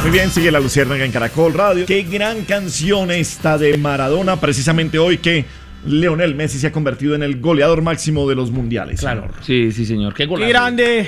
Muy bien, sigue La Luciérnaga en Caracol Radio. Qué gran canción esta de Maradona, precisamente hoy que Lionel Messi se ha convertido en el goleador máximo de los mundiales. Claro. Señor. Sí, sí, señor. Qué golazo. ¡Qué grande!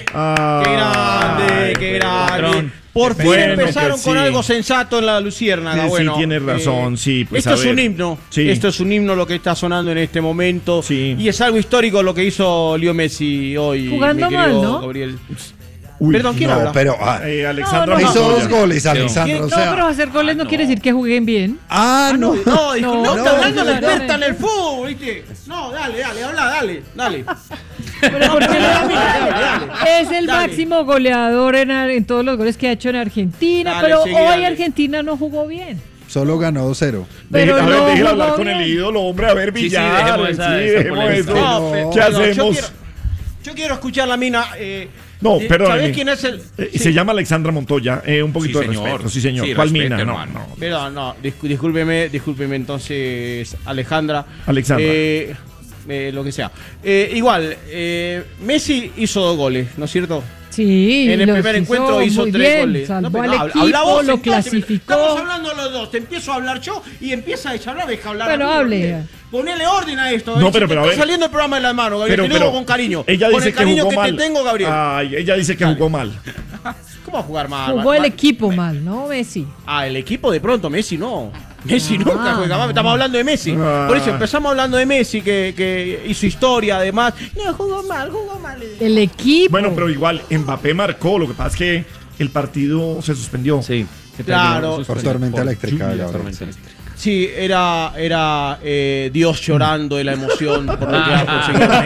¡Qué grande! Por fin empezaron con algo sensato en La Luciérnaga. Sí, bueno, tienes razón, sí. Pues esto es un himno. Sí. Esto es un himno lo que está sonando en este momento. Sí. Y es algo histórico lo que hizo Leo Messi hoy. Jugando mal, ¿no? Gabriel. Uy, Perdón, ¿quién habla? pero Alexandra No, hizo Montoya. 2 goles, Alexandra. O sea, No, pero hacer goles no quiere decir que jueguen bien. No, está hablando la no, experta en el fútbol, ¿viste? No, dale, habla, dale. Pero ¿por qué Dale. es el máximo goleador en todos los goles que ha hecho en Argentina, Dale, pero sigue, hoy dale. Argentina no jugó bien. solo ganó 2-0. Pero A ver, no déjela jugó hablar con bien. el ídolo, hombre, a ver, Sí, Villar. dejemos esa dejemos polémica. eso. No, ¿Qué pero hacemos? Yo quiero escuchar la mina. No, perdón. ¿Sabés quién es el...? Sí. Se llama Alexandra Montoya. Un poquito de respeto. Sí, señor. Sí, ¿Cuál respeto, mina? hermano. No. Pero no, discúlpeme entonces, Alejandra. Alexandra. Lo que sea. Igual, Messi hizo 2 goles, ¿no es cierto? Sí, En el los primer encuentro hizo muy 3 bien, goles. salvó pero al habla equipo, vos, lo entonces, clasificó. Estamos hablando los dos. Te empiezo a hablar yo y empieza ella a hablar, deja hablar. Bueno, a mí, hable. Gabriel. Ponele orden a esto. No, Se pero te a está ver. saliendo el programa de las manos, Gabriel. Te digo con cariño. Ella con dice el que cariño jugó que mal. te tengo, Gabriel. Ay, ella dice que jugó mal. ¿Cómo va a jugar mal? Jugó el equipo mal, ¿no, Messi? El equipo de pronto, Messi no. Messi nunca juega mal. Estamos hablando de Messi. Por eso empezamos hablando de Messi, que hizo historia además. No, jugó mal. El equipo. Bueno, pero igual Mbappé marcó. Lo que pasa es que el partido se suspendió. Sí. Claro. Por tormenta eléctrica. lluvia, Gabriel. Sí, era Dios llorando de la emoción por lo que ha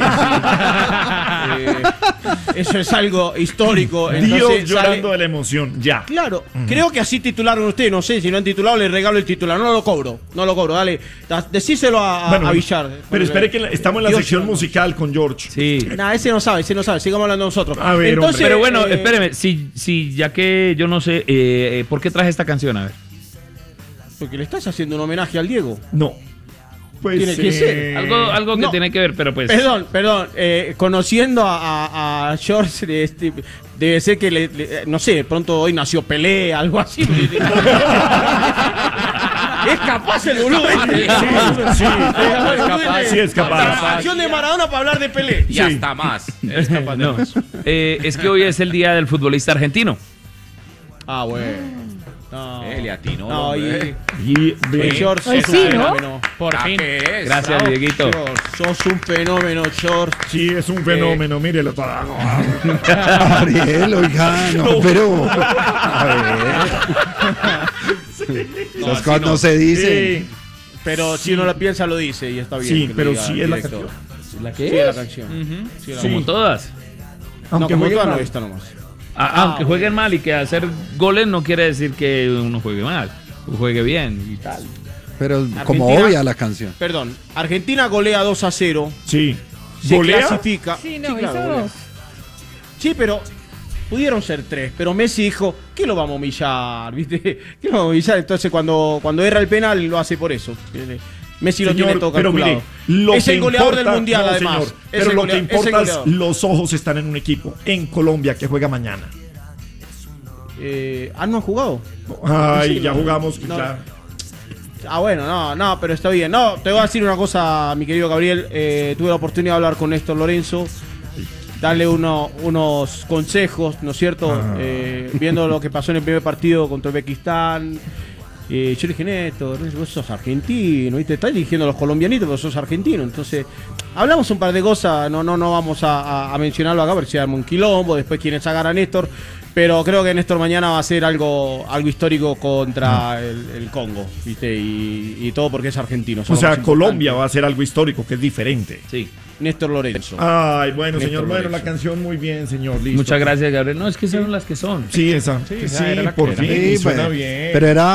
conseguido Messi. Eso es algo histórico. Dios Entonces, llorando de la emoción. Ya. Claro, creo que así titularon ustedes, no sé, si no han titulado le regalo el titular, no lo cobro, dale, decíselo a Villar. Pero espere que estamos en la Dios sección llorando. musical con George. Sí. Nah, ese no sabe, sigamos hablando nosotros. A ver, entonces, Pero bueno, espéreme, si ya que yo no sé, ¿por qué traje esta canción? A ver. Porque le estás haciendo un homenaje al Diego. No. Pues Tiene que ser. Algo que no. tiene que ver, pero pues... Perdón, conociendo a George, debe ser que no sé, de pronto hoy nació Pelé, algo así. Es capaz el boludo. Sí, es capaz. La canción de Maradona para hablar de Pelé. Y hasta más. Es capaz de No. más. Es que hoy es el día del futbolista argentino. Ah, bueno. No. Le atinó, No, hombre. Y George, Hoy sos sí, un ¿no? fenómeno. Por fin. Gracias, Bravo, Dieguito. George, sos un fenómeno, George. sí, es un fenómeno. Mírelo. Gabriel, oiga, no, pero. A ver. Esas cosas no se dicen. Pero si uno la piensa, lo dice y está bien. Sí, que lo pero diga sí es la directo. canción. ¿La Sí, es la canción. Sí, la Como canción. todas. No, Aunque como juegue todas no, mal. esta nomás. Aunque jueguen mal y que hacer goles no quiere decir que uno juegue mal. O juegue bien y tal. Pero como Argentina- obvia la canción. Perdón, Argentina golea 2-0. Sí. Se ¿Golea? clasifica. Sí, no, claro, hizo golea. 2. Sí, pero pudieron ser 3. Pero Messi dijo, ¿qué lo vamos a humillar? ¿Viste? ¿Qué lo vamos a humillar? Entonces cuando erra el penal lo hace por eso. Messi lo Señor, tiene todo pero calculado. mire, lo Es que el goleador importa- del mundial, no, además. señor, Es pero el lo que es el importa es goleador. los ojos están en un equipo. En Colombia, que juega mañana. ¿No han jugado? Ay, Sí, ya no, jugamos. no. Claro. Bueno, no, pero está bien. No, te voy a decir una cosa, mi querido Gabriel. Tuve la oportunidad de hablar con Néstor Lorenzo, darle unos consejos, ¿no es cierto? Viendo lo que pasó en el primer partido contra Uzbekistán. Yo le dije, Néstor, vos sos argentino, ¿viste? Estás dirigiendo a los colombianitos, pero sos argentino. Entonces, hablamos un par de cosas, no vamos a mencionarlo acá, porque se arma un quilombo, después quieren sacar a Néstor. Pero creo que Néstor mañana va a hacer algo histórico contra el Congo, ¿viste? Y todo porque es argentino. O Son sea, los más Colombia importantes. va a hacer algo histórico que es diferente. Sí. Néstor Lorenzo. Ay, bueno, Néstor señor. Bueno, Lorenzo. la canción muy bien, señor. Listo. Muchas gracias, Gabriel. No, es que son las que son. Sí, esa. Sí, Sí, era la por que era. fin. Sí, Suena bueno, bien. pero era